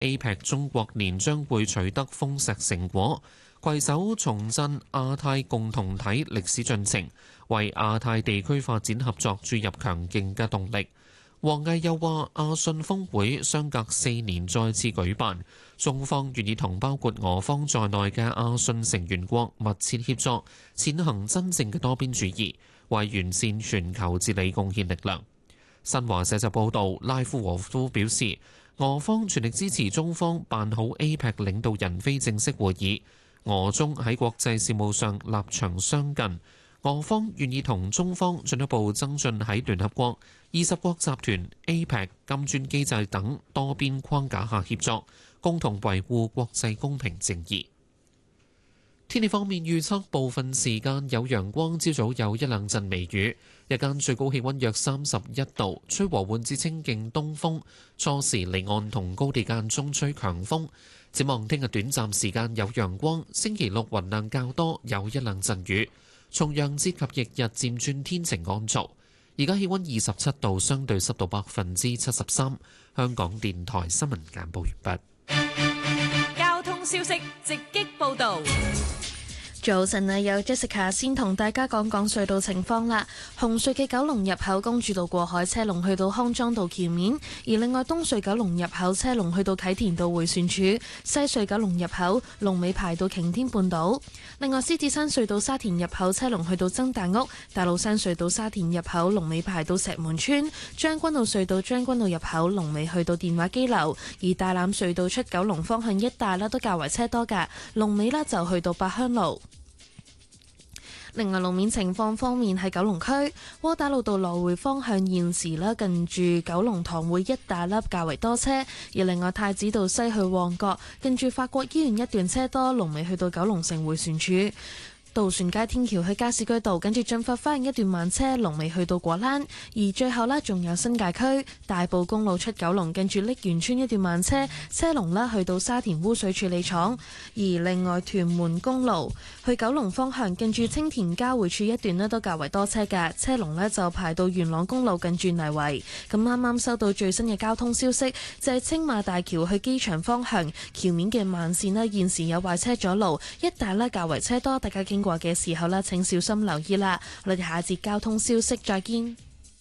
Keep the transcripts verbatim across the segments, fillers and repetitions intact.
A P E C 中國年將會取得豐碩成果，攜手重振亞太共同體歷史進程，為亞太地區發展合作注入強勁嘅動力。王毅又話：亞信峰會相隔四年再次舉辦，中方願意同包括俄方在內嘅亞信成員國密切協作，踐行真正嘅多邊主義，為完善全球治理貢獻力量。新華社就報導，拉夫和夫表示，俄方全力支持中方辦好 A P E C 領導人非正式會議，俄中喺國際事務上立場相近，俄方願意同中方進一步增進喺聯合國、二十國集團、A P E C、金磚機制等多邊框架下協作，共同維護國際公平正義。天氣方面預測，部分時間有陽光，朝早有一兩陣微雨，日間最高氣温約三十一度，吹和緩至清勁東風，初時離岸同高地間中吹強風。展望聽日短暫時間有陽光，星期六雲量較多，有一兩陣雨。重陽節及翌日漸轉天晴乾燥。而家氣温二十七度，相對濕度百分之七十三。香港電台新聞簡報完畢。交通消息直擊報導。 早晨啊，有 Jessica 先同大家講講隧道情況啦。紅隧嘅九龍入口公主道過海車龍去到康莊道橋面，而另外東隧九龍入口車龍去到啟田道迴旋處，西隧九龍入口龍尾排到擎天半島。另外獅子山隧道沙田入口車龍去到曾大屋，大老山隧道沙田入口龍尾排到石門村，將軍澳隧道將軍澳入口龍尾去到電話機樓，而大欖隧道出九龍方向一帶啦都較為車多㗎，龍尾啦就去到八鄉路。另外路面情況方面，喺九龍區窩打老道來回方向現時咧近住九龍塘會一帶粒較為多車，而另外太子道西去旺角近住法國醫院一段車多，龍尾去到九龍城迴旋處。渡船街天橋去加士居道，跟住進發翻一段慢車，龍尾去到果欄。而最後呢，仲有新界區大埔公路出九龍，跟住瀝源村一段慢車，車龍呢去到沙田污水處理廠。而另外屯門公路去九龍方向，跟住青田交匯處一段呢都較為多車嘅，車龍呢就排到元朗公路近住泥圍。咁啱啱收到最新嘅交通消息，就係青馬大橋去機場方向橋面嘅慢線呢，現時有壞車阻路，一帶呢較為車多，大家經過嘅時候呢，請小心留意啦。我哋下一節交通消息再見。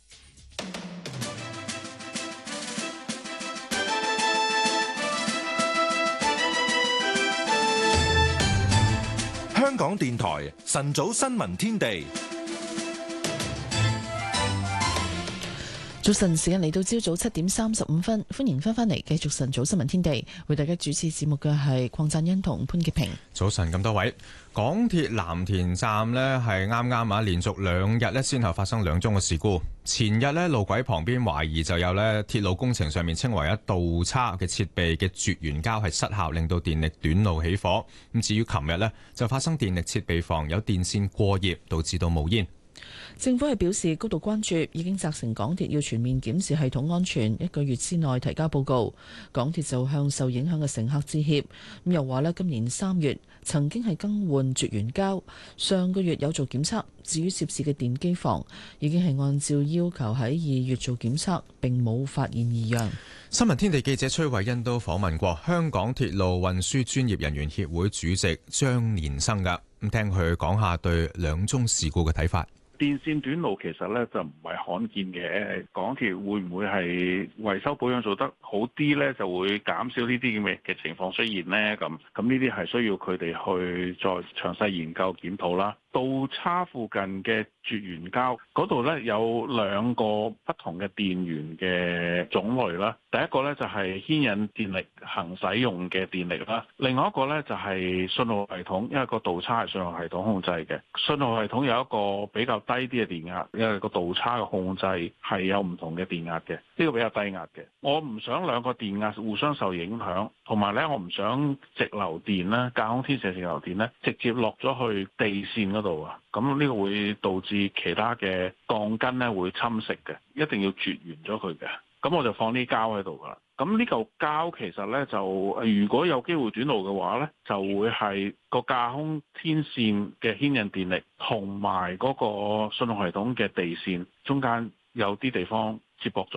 香港電台晨早新聞天地。 早晨，時間嚟到朝早七點三十五分，歡迎翻返嚟繼續晨早新聞天地，為大家主持節目嘅係鄺贊恩同潘潔平。 早晨咁多位，港鐵藍田站呢係啱啱啊，連續兩日呢先後發生兩宗嘅事故。前日呢，路軌旁邊懷疑就有呢鐵路工程上面稱為一倒叉嘅設備嘅絕緣膠係失效，令到電力短路起火。咁至於琴日呢，就發生電力設備房有電線過熱，導致到冒煙。 政府係表示高度關注，已經責成港鐵要全面檢視系統安全，一個月之內提交報告。港鐵就向受影響嘅乘客致歉。咁又話咧，今年三月曾經係更換絕緣膠，上個月有做檢測。至於涉事嘅電機房，已經係按照要求喺二月做檢測，並冇發現異樣。 新聞天地記者崔慧欣都訪問過香港鐵路運輸專業人員協會主席張連生噶，咁聽佢講下對兩宗事故嘅睇法。 電線短路其實咧就唔係罕見嘅，港鐵會唔會係維修保養做得好啲咧，就會減少呢啲咁嘅嘅情況出現咧？咁咁呢啲係需要佢哋去再詳細研究檢討啦。倒叉附近嘅絕緣膠嗰度咧有兩個不同嘅電源嘅種類啦。第一個咧就係牽引電力行使用嘅電力啦，另外一個咧就係信號系統，因為個倒叉係信號系統控制嘅。信號系統有一個比較低啲嘅電壓，因為個倒叉嘅控制係有唔同嘅電壓嘅，呢個比較低壓嘅。我唔想兩個電壓互相受影響，同埋咧我唔想直流電啦、架空天射直流電咧直接落咗去地線嗰度啊，咁呢個會導致其他嘅鋼筋咧會侵蝕嘅，一定要絕緣咗佢嘅。咁我就放啲膠喺度噶啦。咁呢嚿膠其實咧就如果有機會短路嘅話咧，就會係個架空天線嘅牽引電力同埋嗰個信號系統嘅地線中間有啲地方接駁咗。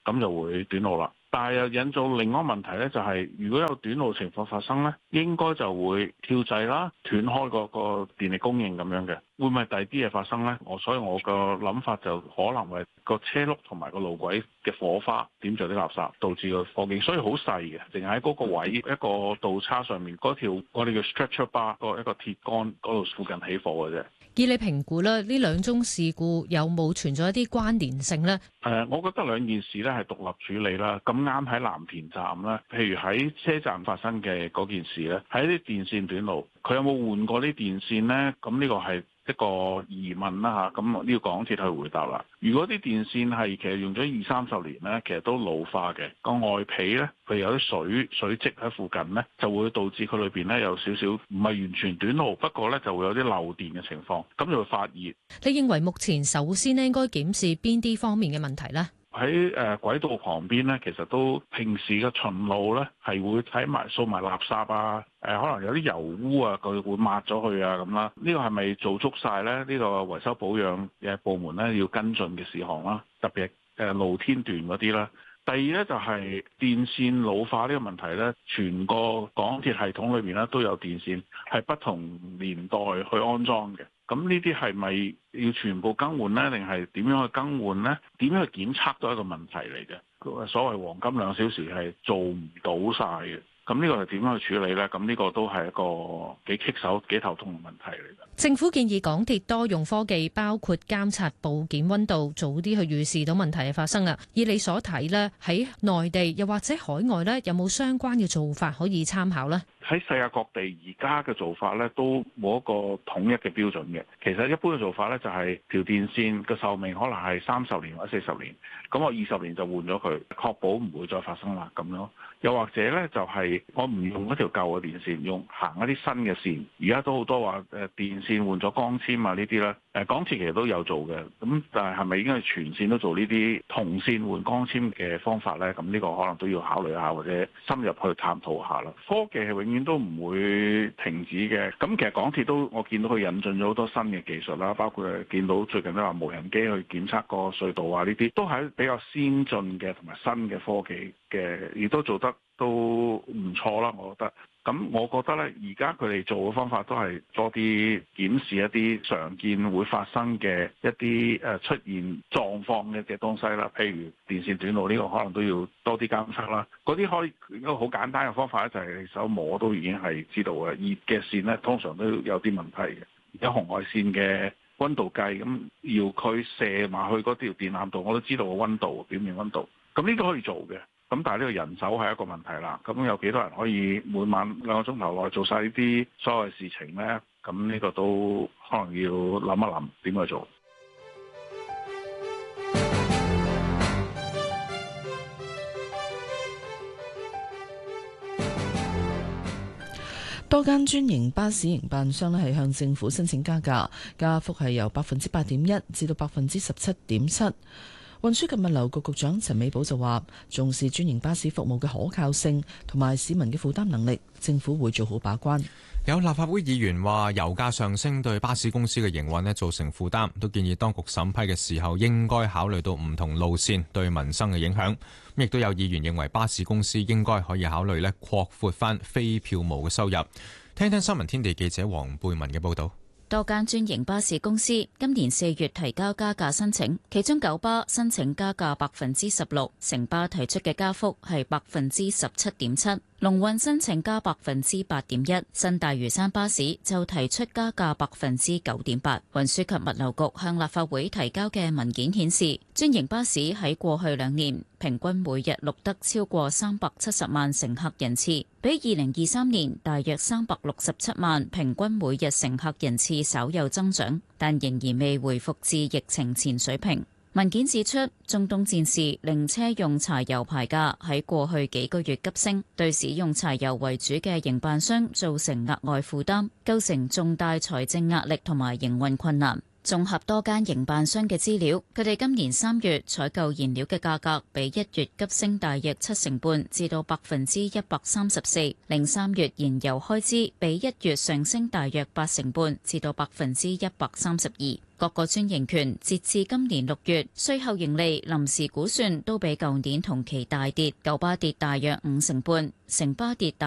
咁就會短路啦。但係又引造另外一個問題咧，就係如果有短路情況發生咧，應該就會跳掣啦，斷開個個電力供應咁樣嘅，會唔會第二啲嘢發生咧？我所以我個諗法就可能係個車轆同埋個路軌嘅火花點着啲垃圾，導致個火警，所以好細嘅，淨係喺嗰個位一個道叉上面嗰條我哋叫 stretcher bar 個一個鐵桿嗰度附近起火嘅啫。 以你評估咧，呢兩宗事故有冇存在一啲關聯性呢？ 誒、呃，我覺得兩件事咧係獨立處理啦。咁啱喺藍田站咧，譬如喺車站發生嘅嗰件事咧，喺啲電線短路，佢有冇換過啲電線呢？咁呢個係一個疑問啦嚇。咁呢個港鐵去回答啦。如果啲電線係其實用咗二三十年咧，其實都老化嘅，個外皮咧佢有啲水水漬喺附近咧，就會導致佢裏邊咧有少少唔係完全短路，不過咧就會有啲漏電嘅情況，咁就會發熱。 你認為目前首先咧應該檢視邊啲方面嘅問題呢？ 喺誒軌道旁邊咧，其實都平時嘅巡路咧係會睇埋掃埋垃圾啊，誒、呃、可能有啲油污啊，佢會抹咗佢啊咁啦。呢個係咪做足晒咧？呢、呢個維修保養嘅部門咧要跟進嘅事項啦，特別係誒露天段嗰啲啦。第二咧就係電線老化呢個問題咧，全個港鐵系統裏邊咧都有電線係不同年代去安裝嘅。咁呢啲係咪要全部更換呢？定係點樣去更換呢？點樣去檢測都係一個問題嚟嘅。所謂黃金兩小時係做唔到晒嘅。咁呢個係點樣去處理呢？咁呢個都係一個幾棘手、幾頭痛嘅問題嚟嘅。 政府建議港鐵多用科技，包括監察部件溫度，早啲去預示到問題嘅發生啊。以你所睇呢，喺內地又或者海外呢，有冇相關嘅做法可以參考呢？ 喺世界各地而家嘅做法咧，都冇一個統一嘅標準嘅。其實一般嘅做法咧，就係條電線嘅壽命可能係三十年或者四十年，咁我二十年就換咗佢，確保唔會再發生啦咁咯。又或者咧，就係我唔用一條舊嘅電線，用行一啲新嘅線。而家都好多話誒電線換咗光纖啊呢啲咧，誒港鐵其實都有做嘅。咁但係係咪應該係全線都做呢啲銅線換光纖嘅方法咧？咁呢個可能都要考慮下，或者深入去探討下啦。科技係永遠都唔會停止嘅。咁其實港鐵都我見到佢引進咗好多新嘅技術啦，包括誒見到最近都話無人機去檢測個隧道啊，呢啲都係比較先進嘅同埋新嘅科技嘅，亦都做得都唔錯啦，我覺得。咁我覺得咧，而家佢哋做嘅方法都係多啲檢視一啲常見會發生嘅一啲誒出現狀況嘅嘅東西啦，譬如電線短路呢個可能都要多啲監測啦。嗰啲可以一個好簡單嘅方法咧，就係你手摸都已經係知道嘅。熱嘅線咧，通常都有啲問題嘅。而家紅外線嘅溫度計，咁搖佢射埋去嗰條電纜度，我都知道個溫度，表面溫度。咁呢個可以做嘅。咁但係呢個人手係一個問題啦。咁有幾多人可以每晚兩個鐘頭內做晒呢啲所有嘅事情呢？咁呢個都可能要諗一諗點去做。 多間專營巴士營辦商咧係向政府申請加價，加幅係由百分之八點一至到百分之十七點七。運輸及物流局局長陳美寶就話，重視專營巴士服務嘅可靠性同埋市民嘅負擔能力，政府會做好把關。 有立法會議員話，油價上升對巴士公司嘅營運咧造成負擔，都建議當局審批嘅時候應該考慮到唔同路線對民生嘅影響。亦都有議員認為巴士公司應該可以考慮咧擴闊翻非票務嘅收入。聽聽新聞天地記者黃貝文嘅報導。 多間專營巴士公司今年四月提交加價申請，其中九巴申請加價百分之十六，城巴提出嘅加幅係百分之十七點七，龍運申請加百分之八點一，新大嶼山巴士就提出加價百分之九點八。運輸及物流局向立法會提交嘅文件顯示，專營巴士喺過去兩年平均每日錄得超過三百七十萬乘客人次，比二零二三年大約三百六十七萬平均每日乘客人次稍有增長，但仍然未回復至疫情前水平。文件指出，中東戰事令車用柴油牌價喺過去幾個月急升，對使用柴油為主嘅營辦商造成額外負擔，構成重大財政壓力同埋營運困難。綜合多間營辦商嘅資料，佢哋今年三月採購燃料嘅價格比一月急升大約七成半，至到百分之一百三十四；零三月燃油開支比一月上升大約八成半，至到百分之一百三十二。 各個專營權截至今年六月稅後盈利臨時估算都比舊年同期大跌，九巴跌大約五成半，城巴跌大